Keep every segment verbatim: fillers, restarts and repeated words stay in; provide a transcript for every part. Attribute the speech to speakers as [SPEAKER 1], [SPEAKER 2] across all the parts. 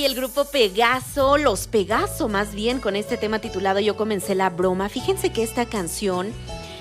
[SPEAKER 1] el grupo Pegaso, los Pegaso más bien, con este tema titulado Yo comencé la broma. Fíjense que esta canción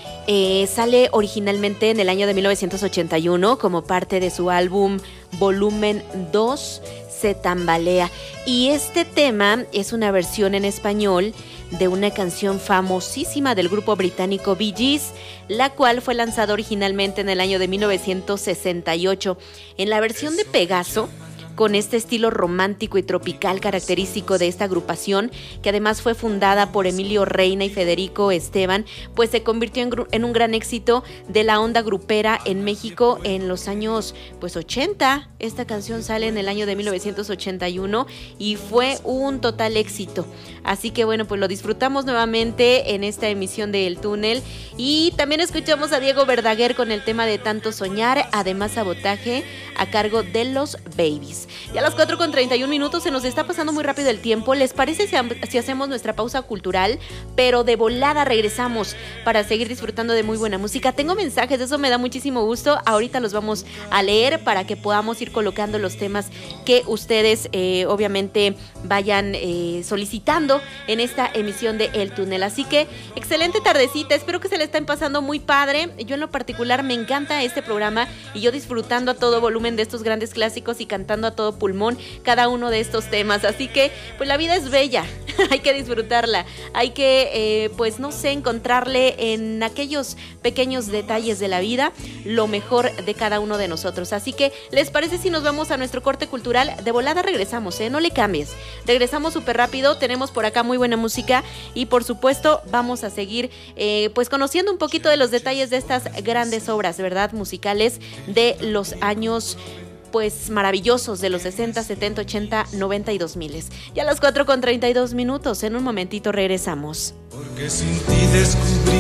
[SPEAKER 1] eh, sale originalmente en el año de mil novecientos ochenta y uno como parte de su álbum Volumen dos, Se Tambalea. Y este tema es una versión en español de una canción famosísima del grupo británico Bee Gees, la cual fue lanzada originalmente en el año de mil novecientos sesenta y ocho. En la versión de Pegaso, con este estilo romántico y tropical característico de esta agrupación, que además fue fundada por Emilio Reina y Federico Esteban, pues se convirtió en, en un gran éxito de la onda grupera en México en los años pues ochenta. Esta canción sale en el año de mil novecientos ochenta y uno y fue un total éxito. Así que bueno, pues lo disfrutamos nuevamente en esta emisión de El Túnel, y también escuchamos a Diego Verdaguer con el tema de Tanto Soñar, además Sabotaje, a cargo de los Babies. Ya a las cuatro con treinta y un minutos, se nos está pasando muy rápido el tiempo. ¿Les parece si, si hacemos nuestra pausa cultural? Pero de volada regresamos para seguir disfrutando de muy buena música. Tengo mensajes, eso me da muchísimo gusto. Ahorita los vamos a leer para que podamos ir colocando los temas que ustedes eh, obviamente vayan eh, solicitando en esta emisión de El Túnel. Así que excelente tardecita, espero que se le estén pasando muy padre. Yo en lo particular me encanta este programa y yo disfrutando a todo volumen de estos grandes clásicos y cantando a todo pulmón cada uno de estos temas. Así que pues la vida es bella, hay que disfrutarla, hay que eh, pues no sé, encontrarle en aquellos pequeños detalles de la vida lo mejor de cada uno de nosotros. Así que ¿les parece si nos vamos a nuestro corte cultural? De volada regresamos, ¿eh? No le cambies, regresamos súper rápido. Tenemos por acá muy buena música y por supuesto vamos a seguir eh, pues conociendo un poquito de los detalles de estas grandes obras, ¿verdad? Musicales de los años pues maravillosos de los sesenta, setenta, ochenta, noventa y dos mil. Ya a las cuatro con treinta y dos minutos, en un momentito regresamos.
[SPEAKER 2] Porque sin ti descubrí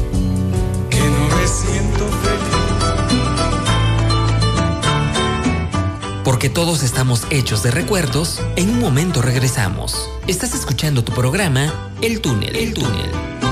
[SPEAKER 2] que no me siento feliz.
[SPEAKER 3] Porque todos estamos hechos de recuerdos, en un momento regresamos. Estás escuchando tu programa El Túnel, El Túnel.